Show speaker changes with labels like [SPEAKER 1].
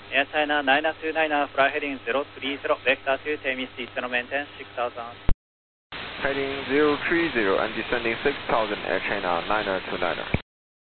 [SPEAKER 1] Air China 929, fly heading 030, vector to Temis, descend maintain 6000.
[SPEAKER 2] Heading 030 and descending 6000, Air China 929.